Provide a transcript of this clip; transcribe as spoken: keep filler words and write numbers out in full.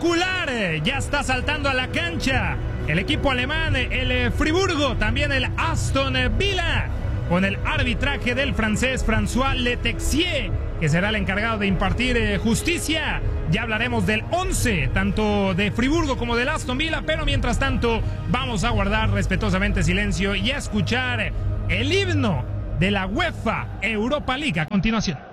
espectacular, ya está saltando a la cancha el equipo alemán, el Friburgo, también el Aston Villa, con el arbitraje del francés François Letexier, que será el encargado de impartir justicia. Ya hablaremos del once, tanto de Friburgo como del Aston Villa, pero mientras tanto vamos a guardar respetuosamente silencio y a escuchar el himno de la UEFA Europa League a continuación.